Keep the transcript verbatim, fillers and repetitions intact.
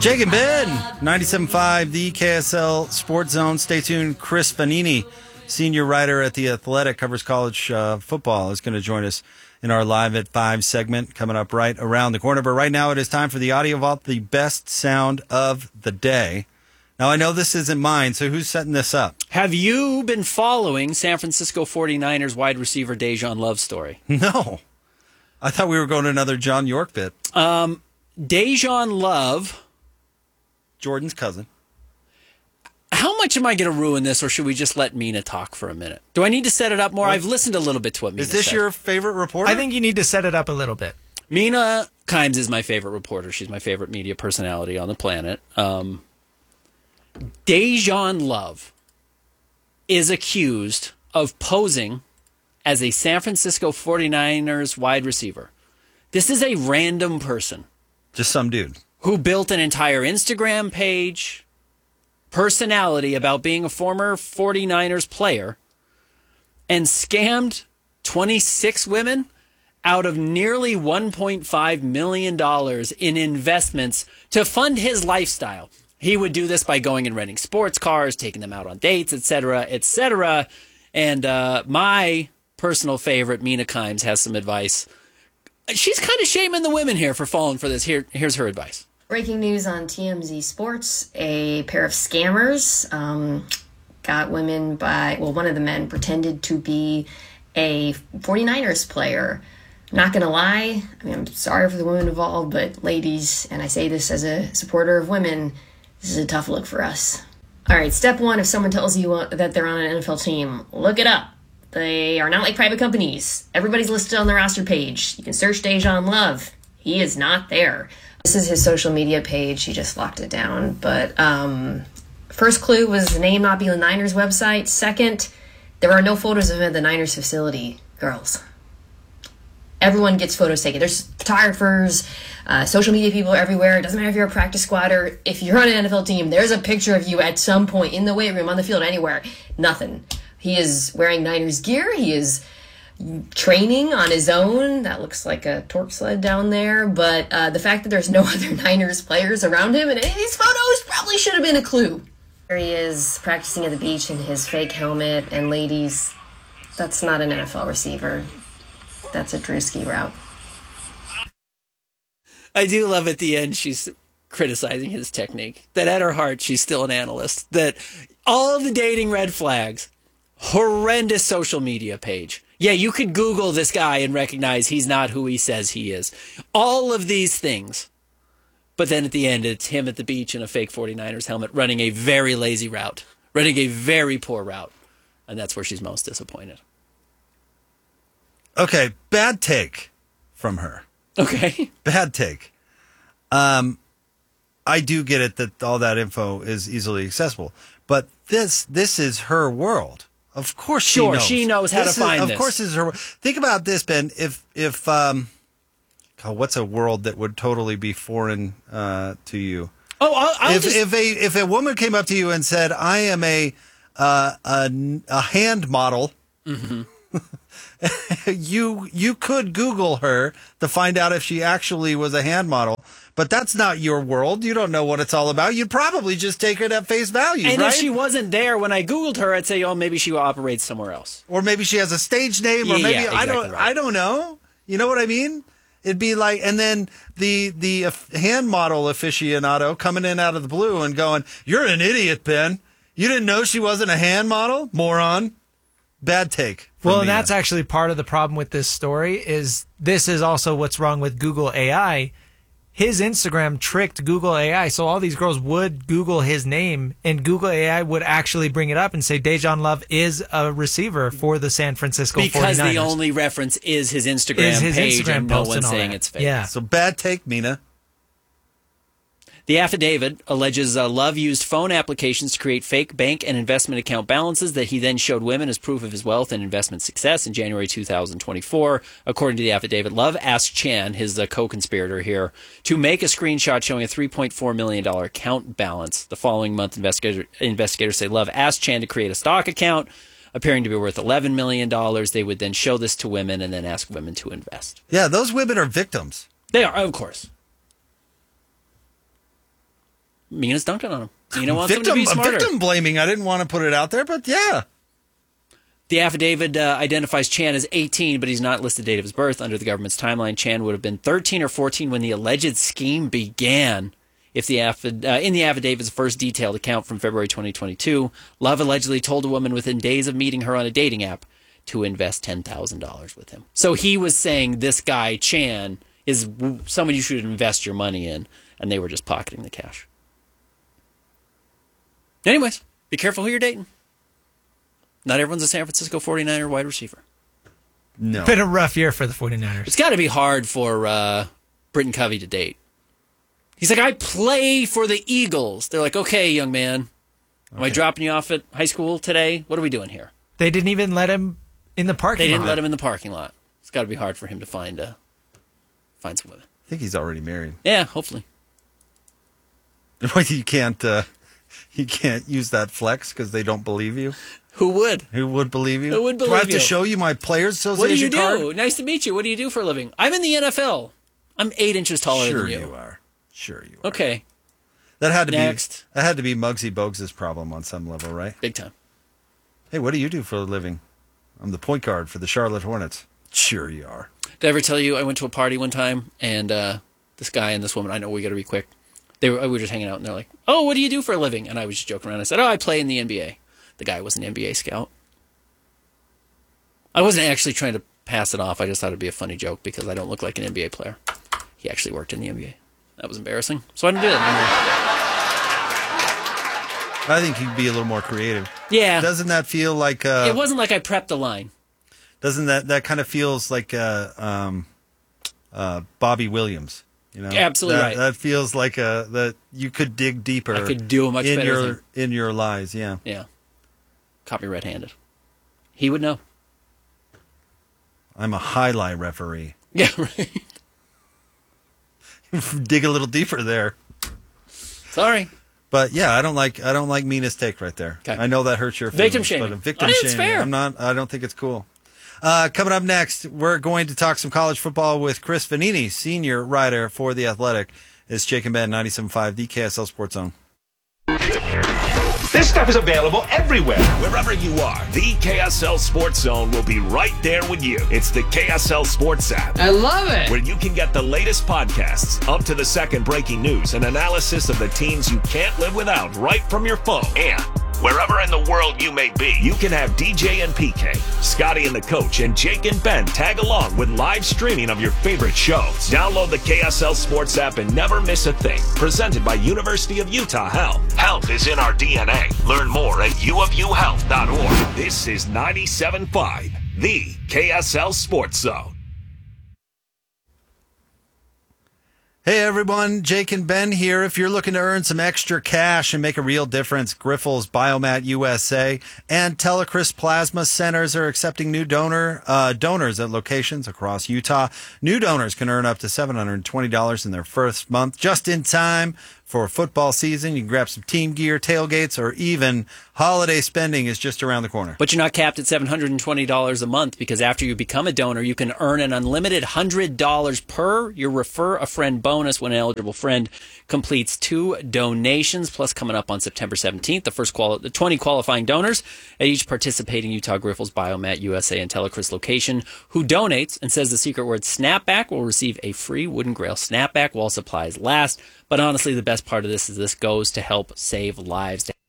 Jake and Ben, ninety-seven point five, the K S L Sports Zone. Stay tuned. Chris Fanini, senior writer at The Athletic, covers college uh, football, is going to join us in our Live at five segment coming up right around the corner. But right now it is time for the Audio Vault, the best sound of the day. Now, I know this isn't mine, so who's setting this up? Have you been following San Francisco forty-niners wide receiver Dejan Love's story? No. I thought we were going to another John York bit. Um, Dejan Love... Jordan's cousin. How much am I going to ruin this, or should we just let Mina talk for a minute? Do I need to set it up more? What? I've listened a little bit to what Mina Is this said. your favorite reporter? I think you need to set it up a little bit. Mina Kimes is my favorite reporter. She's my favorite media personality on the planet. Um, Dejan Love is accused of posing as a San Francisco forty-niners wide receiver. This is a random person. Just some dude. Who built an entire Instagram page, personality about being a former forty-niners player, and scammed twenty-six women out of nearly one point five million dollars in investments to fund his lifestyle. He would do this by going and renting sports cars, taking them out on dates, et cetera, et cetera. And uh, my personal favorite, Mina Kimes, has some advice. She's kind of shaming the women here for falling for this. Here, here's her advice. Breaking news on T M Z Sports. A pair of scammers um, got women by, well, one of the men pretended to be a forty-niners player. Not going to lie, I mean, I'm sorry for the women involved, but ladies, and I say this as a supporter of women, this is a tough look for us. All right, step one, if someone tells you that they're on an N F L team, look it up. They are not like private companies. Everybody's listed on the roster page. You can search Dejan Love. He is not there. This is his social media page. He just locked it down. But um, first clue was the name not being the Niners website. Second, there are no photos of him at the Niners facility, girls. Everyone gets photos taken. There's photographers, uh, social media people everywhere. It doesn't matter if you're a practice squatter. If you're on an N F L team, there's a picture of you at some point in the weight room, on the field, anywhere. Nothing. He is wearing Niners gear. He is training on his own. That looks like a torque sled down there. But uh, the fact that there's no other Niners players around him in any of these photos probably should have been a clue. There he is practicing at the beach in his fake helmet. And ladies, that's not an N F L receiver. That's a Drewski route. I do love at the end she's criticizing his technique. That at her heart, she's still an analyst. That all of the dating red flags, horrendous social media page. Yeah, you could Google this guy and recognize he's not who he says he is. All of these things. But then at the end, it's him at the beach in a fake forty-niners helmet running a very lazy route. Running a very poor route. And that's where she's most disappointed. Okay, bad take from her. Okay. Bad take. Um, I do get it that all that info is easily accessible. But this this is her world. Of course she sure, knows. she knows how this to find is, this. Of course this is her. Think about this, Ben. If, if um, God, what's a world that would totally be foreign uh, to you? Oh, I'll, I'll if, just... if, a, if a woman came up to you and said, I am a, uh, a, a hand model, mm-hmm. you you could Google her to find out if she actually was a hand model. But that's not your world. You don't know what it's all about. You'd probably just take it at face value, and right? if she wasn't there when I Googled her, I'd say, oh, maybe she operates somewhere else. Or maybe she has a stage name, or Yeah, maybe yeah, exactly I don't right. I don't know. You know what I mean? It'd be like, and then the the hand model aficionado coming in out of the blue and going, "You're an idiot, Ben. You didn't know she wasn't a hand model, moron." Bad take. Well, and Mina. that's actually part of the problem with this story is this is also what's wrong with Google A I. His Instagram tricked Google A I, so all these girls would Google his name, and Google A I would actually bring it up and say Dejan Love is a receiver for the San Francisco because forty-niners. Because the only reference is his Instagram is his page, Instagram and no post one's and all saying that. it's fake. Yeah. So bad take, Mina. The affidavit alleges uh, Love used phone applications to create fake bank and investment account balances that he then showed women as proof of his wealth and investment success in January two thousand twenty-four. According to the affidavit, Love asked Chan, his uh, co-conspirator here, to make a screenshot showing a three point four million dollars account balance. The following month, investigator, investigators say Love asked Chan to create a stock account appearing to be worth eleven million dollars. They would then show this to women and then ask women to invest. Yeah, those women are victims. They are, of course. Mina's dunking on him. Mina wants him Victim, to be smarter. victim blaming. I didn't want to put it out there, but yeah. The affidavit uh, identifies Chan as eighteen, but he's not listed date of his birth. Under the government's timeline, Chan would have been thirteen or fourteen when the alleged scheme began. If the affid- uh, in the affidavit's first detailed account from February twenty twenty-two, Love allegedly told a woman within days of meeting her on a dating app to invest ten thousand dollars with him. So he was saying this guy, Chan, is someone you should invest your money in, and they were just pocketing the cash. Anyways, be careful who you're dating. Not everyone's a San Francisco forty-niner wide receiver. No. Been a rough year for the 49ers. It's got to be hard for uh, Britton Covey to date. He's like, I play for the Eagles. They're like, okay, young man. Am Okay. I dropping you off at high school today? What are we doing here? They didn't even let him in the parking They didn't lot. let him in the parking lot. It's got to be hard for him to find uh, find some women. I think he's already married. Yeah, hopefully. You can't, uh, you can't use that flex because they don't believe you. Who would? Who would believe you? Who would Do I have believe you? to show you my Players What do you Association do? card? Nice to meet you. What do you do for a living? I'm in the N F L. I'm eight inches taller Sure than you. you are. Sure you are. Okay, That had to Next. be that had to be Muggsy Bogues' problem on some level, right? big time. Hey, what do you do for a living? I'm the point guard for the Charlotte Hornets. Sure you are. Did I ever tell you I went to a party one time and uh, this guy and this woman, I know we got to be quick. They were, we were just hanging out and they're like, oh, what do you do for a living? And I was just joking around. I said, oh, I play in the N B A. The guy was an N B A scout. I wasn't actually trying to pass it off. I just thought it'd be a funny joke because I don't look like an N B A player. He actually worked in the N B A. That was embarrassing. So I didn't do that I think you'd be a little more creative. anymore. Yeah. Doesn't that feel like uh It wasn't like I prepped the line. doesn't that that kind of feels like uh um uh Bobby Williams, you know? Absolutely that, right. That feels like uh that you could dig deeper. I could do a much in better your thing. in your lies, yeah. Yeah. Caught me red-handed. He would know. I'm a highlight referee. Yeah, right. Dig a little deeper there. Sorry. But yeah, I don't like I don't like Mina's take right there. Okay. I know that hurts your Victim feelings, shaming. but a victim I think it's shaming. fair. I'm not. I don't think it's cool. Uh, coming up next, we're going to talk some college football with Chris Vanini, senior writer for The Athletic. It's Jake and Ben, ninety-seven point five, the K S L Sports Zone. This stuff is available everywhere. Wherever you are, the K S L Sports Zone will be right there with you. It's the K S L Sports app, I love it. where you can get the latest podcasts, up to the second breaking news, and analysis of the teams you can't live without right from your phone. And wherever in the world you may be, you can have D J and P K, Scotty and the Coach, and Jake and Ben tag along with live streaming of your favorite shows. Download the K S L Sports app and never miss a thing. Presented by University of Utah Health. Health is in our D N A. Learn more at u of u health dot org. This is ninety-seven point five, the K S L Sports Zone. Hey everyone, Jake and Ben here. If you're looking to earn some extra cash and make a real difference, Grifols, Biomat U S A, and Telecris Plasma Centers are accepting new donor uh, donors at locations across Utah. New donors can earn up to seven hundred twenty dollars in their first month, just in time for football season. You can grab some team gear, tailgates, or even holiday spending is just around the corner. But you're not capped at seven hundred twenty dollars a month because after you become a donor, you can earn an unlimited one hundred dollars per your Refer a Friend bonus when an eligible friend completes two donations. Plus, coming up on September seventeenth, the first quali- the twenty qualifying donors at each participating Utah Grifols, Biomat, U S A, and Telecris location who donates and says the secret word snapback will receive a free Wooden Grail snapback while supplies last. But honestly, the best part of this is this goes to help save lives.